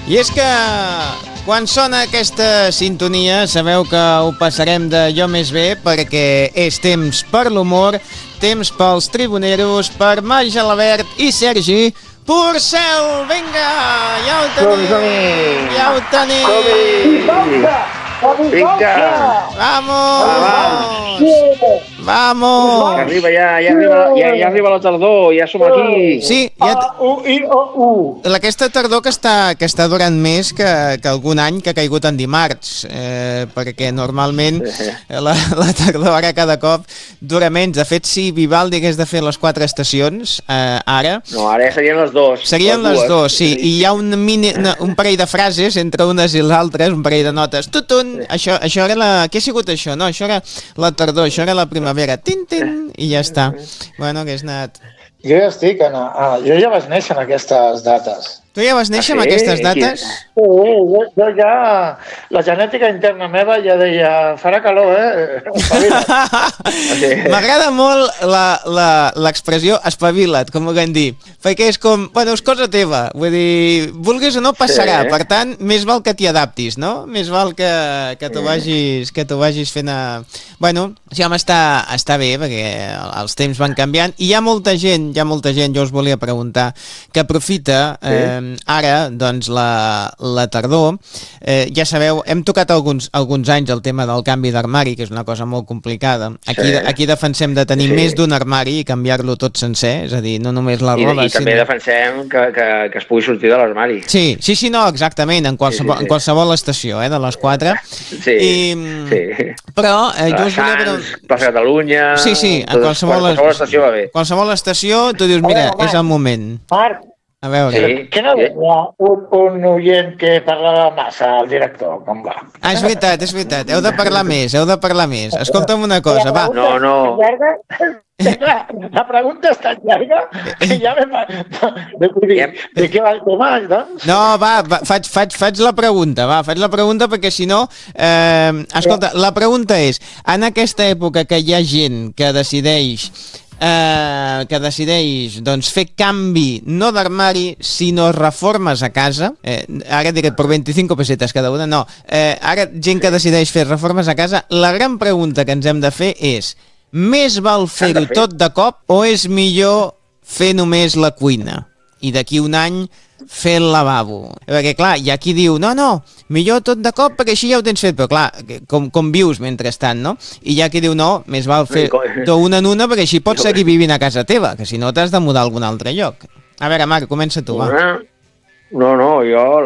I és que quan sona aquesta sintonia sabeu que ho passarem d'allò més bé perquè és temps per l'humor, temps pels tribuneros, per Mai Gelabert i Sergi Porcel. Vinga, ja ho tenim, ja ho tenim. Vinga! Vamos! Vamos! Que arriba ja arriba la tardor, ja som aquí. Sí, aquesta tardor que està durant més que algun any que ha caigut en dimarts, perquè normalment la tardor ara cada cop dura menys. De fet, si Vivaldi hagués de fer les 4 estacions, ara... No, ara serien les 2. Serien les 2, sí, i hi ha un parell de frases entre unes i les altres, un parell de notes. Tutun, això era la... Què ha sigut això? No, això era la tardor, això era la primavera. Tin, tin, i ja està. Bueno, hagués anat... Jo ja estic jo ja vaig néixer en aquestes dates. Tu ja vas néixer amb aquestes dates? Sí, jo ja... La genètica interna meva ja deia, farà calor, espavila't. M'agrada molt l'expressió espavila't, com ho vam dir, perquè és com, bueno, és cosa teva, vull dir, vulguis o no passarà, per tant, més val que t'hi adaptis, no? Més val que t'ho vagis fent a... Bueno, sí, home, està bé, perquè els temps van canviant, i hi ha molta gent, jo us volia preguntar, que aprofita... Ara, doncs, la tardor, ja sabeu, hem tocat alguns anys el tema del canvi d'armari, que és una cosa molt complicada. Aquí defensem de tenir més d'un armari i canviar-lo tot sencer, és a dir, no només la roba... I també defensem que es pugui sortir de l'armari. Sí, no, exactament, en qualsevol estació, de les 4. Sí. Però jo us volia... Plaça Catalunya... Sí, en qualsevol estació va bé. Qualsevol estació, tu dius, mira, és el moment. Marc, a veure. Que no deia un oient que parlava massa al director, com va? És veritat, heu de parlar més, Escolta'm una cosa, va. No. La pregunta és tan llarga que ja m'he... De què va el tema, doncs? No, va, faig la pregunta, perquè si no... Escolta, la pregunta és, en aquesta època que hi ha gent que decideix doncs, fer canvi no d'armari sinó reformes a casa, ara diré per 25 pessetes cada una, no, ara gent que decideix fer reformes a casa, la gran pregunta que ens hem de fer és, més val fer-ho tot de cop o és millor fer només la cuina i d'aquí un any fer el lavabo? Perquè clar, hi ha qui diu no, millor tot de cop perquè així ja ho tens fet, però clar, com vius mentrestant, no? I hi ha qui diu no, més val fer d'una en una perquè així pots seguir vivint a casa teva, que si no t'has de mudar a algun altre lloc. A veure, Marc, comença tu, va. No, jo